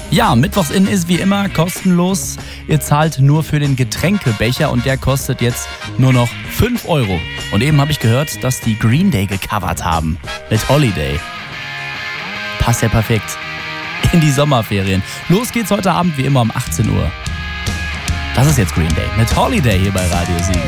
Ja, Mittwochs in ist wie immer kostenlos. Ihr zahlt nur für den Getränkebecher und der kostet jetzt nur noch 5 Euro. Und eben habe ich gehört, dass die Green Day gecovert haben mit Holiday. Passt ja perfekt in die Sommerferien. Los geht's heute Abend wie immer um 18 Uhr. Das ist jetzt Green Day mit Holiday hier bei Radio Siegen.